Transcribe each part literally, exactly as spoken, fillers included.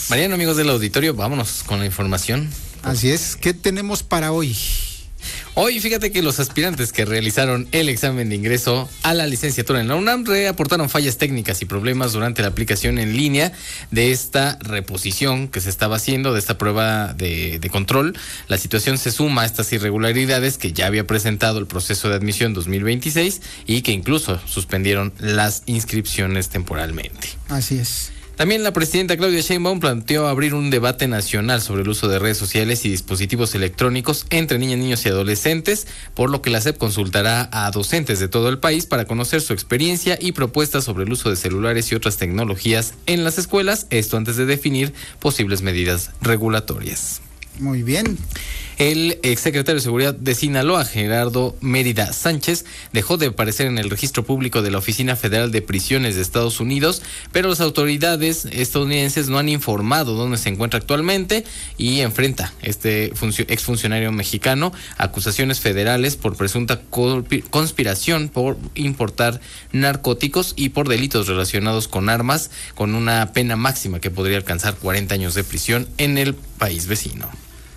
Mariano, amigos del auditorio, vámonos con la información. Así es, ¿qué tenemos para hoy? Hoy, fíjate que los aspirantes que realizaron el examen de ingreso a la licenciatura en la UNAM reportaron fallas técnicas y problemas durante la aplicación en línea de esta reposición que se estaba haciendo, de esta prueba de, de control. La situación se suma a estas irregularidades que ya había presentado el proceso de admisión dos mil veintiséis y que incluso suspendieron las inscripciones temporalmente. Así es. También la presidenta Claudia Sheinbaum planteó abrir un debate nacional sobre el uso de redes sociales y dispositivos electrónicos entre niñas, niños y adolescentes, por lo que la S E P consultará a docentes de todo el país para conocer su experiencia y propuestas sobre el uso de celulares y otras tecnologías en las escuelas, esto antes de definir posibles medidas regulatorias. Muy bien. El exsecretario de Seguridad de Sinaloa, Gerardo Mérida Sánchez, dejó de aparecer en el registro público de la Oficina Federal de Prisiones de Estados Unidos, pero las autoridades estadounidenses no han informado dónde se encuentra actualmente y enfrenta este funcio- exfuncionario mexicano acusaciones federales por presunta conspiración por importar narcóticos y por delitos relacionados con armas, con una pena máxima que podría alcanzar cuarenta años de prisión en el país vecino.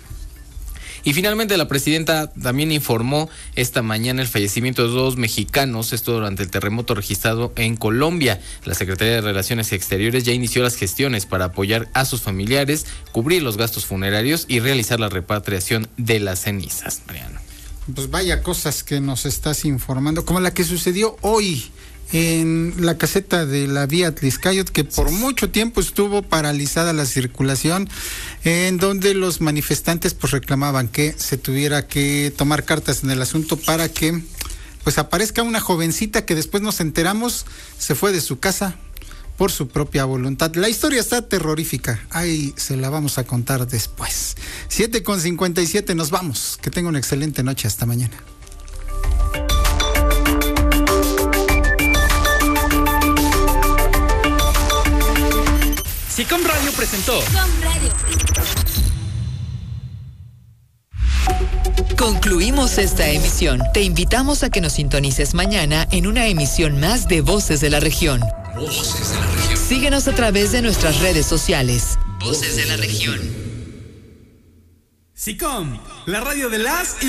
Y finalmente la presidenta también informó esta mañana el fallecimiento de dos mexicanos, esto durante el terremoto registrado en Colombia. La Secretaría de Relaciones Exteriores ya inició las gestiones para apoyar a sus familiares, cubrir los gastos funerarios y realizar la repatriación de las cenizas. Mariano. Pues vaya cosas que nos estás informando, como la que sucedió hoy en la caseta de la vía Tliscayot, que por mucho tiempo estuvo paralizada la circulación, en donde los manifestantes pues reclamaban que se tuviera que tomar cartas en el asunto para que pues aparezca una jovencita que después nos enteramos se fue de su casa por su propia voluntad. La historia está terrorífica, ahí se la vamos a contar después. siete con cincuenta y siete, nos vamos. Que tenga una excelente noche, hasta mañana. SICOM Radio presentó. Concluimos esta emisión. Te invitamos a que nos sintonices mañana en una emisión más de Voces de la Región. Voces de la Región. Síguenos a través de nuestras redes sociales. Voces de la Región. SICOM, la radio de las